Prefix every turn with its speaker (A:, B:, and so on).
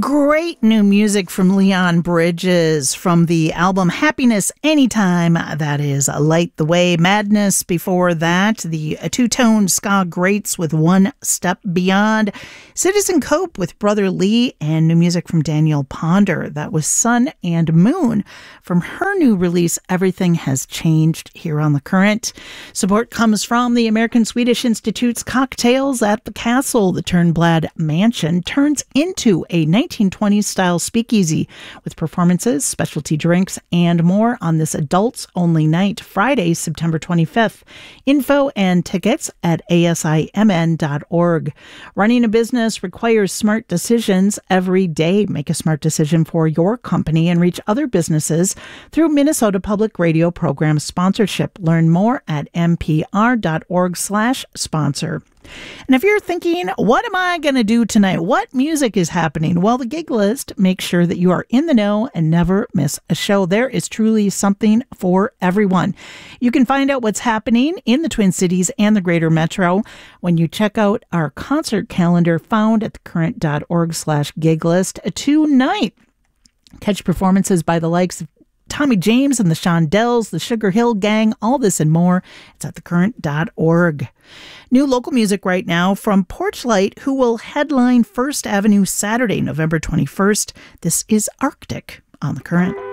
A: Great new music from Leon Bridges from the album Happiness Anytime. That is Light the Way. Madness before that. The two-tone ska greats with One Step Beyond. Citizen Cope with Brother Lee, and new music from Daniel Ponder. That was Sun and Moon from her new release Everything Has Changed here on The Current. Support comes from the American Swedish Institute's Cocktails at the Castle. The Turnblad Mansion turns into a 1920s style speakeasy with performances, specialty drinks, and more on this adults only night, Friday, September 25th. Info and tickets at asimn.org. Running a business requires smart decisions every day. Make a smart decision for your company and reach other businesses through Minnesota Public Radio program sponsorship. Learn more at mpr.org/sponsor. And if you're thinking, what am I going to do tonight? What music is happening? Well, the gig list makes sure that you are in the know and never miss a show. There is truly something for everyone. You can find out what's happening in the Twin Cities and the Greater Metro when you check out our concert calendar found at thecurrent.org/gig list. Tonight, catch performances by the likes of Tommy James and the Shondells, the Sugar Hill Gang, all this and more. It's at thecurrent.org. New local music right now from Porchlight, who will headline First Avenue Saturday, November 21st. This is Arctic on The Current.